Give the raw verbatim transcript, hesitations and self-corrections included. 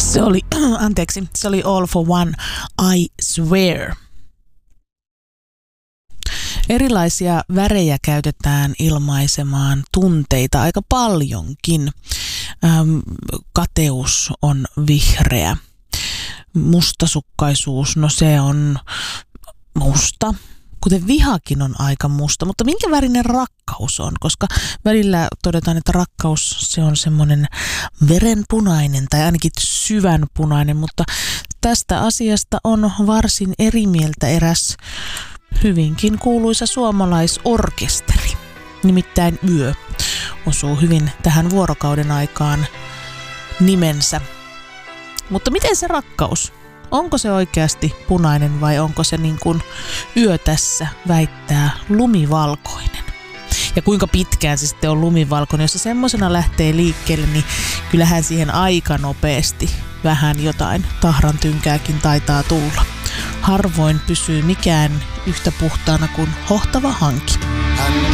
Se oli, anteeksi, se oli All for One, I Swear. Erilaisia värejä käytetään ilmaisemaan tunteita aika paljonkin. Ähm, kateus on vihreä. Mustasukkaisuus, no se on musta. Kuten vihakin on aika musta, mutta minkä värinen rakkaus on? Koska välillä todetaan, että rakkaus se on semmoinen verenpunainen tai ainakin syvänpunainen, mutta tästä asiasta on varsin eri mieltä eräs hyvinkin kuuluisa suomalaisorkesteri. Nimittäin Yö osuu hyvin tähän vuorokauden aikaan nimensä. Mutta miten se rakkaus? Onko se oikeasti punainen vai onko se niin kuin Yö tässä väittää lumivalkoinen? Ja kuinka pitkään se sitten on lumivalkoinen? Jos se semmoisena lähtee liikkeelle, niin kyllähän siihen aika nopeasti vähän jotain tahran tynkääkin taitaa tulla. Harvoin pysyy mikään yhtä puhtaana kuin hohtava hanki.